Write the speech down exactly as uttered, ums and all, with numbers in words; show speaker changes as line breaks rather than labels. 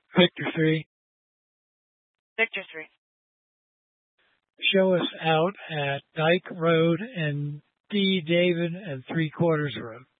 Victor three.
Victor three.
Show us out at Dyke Road and D. David and Three Quarters Road.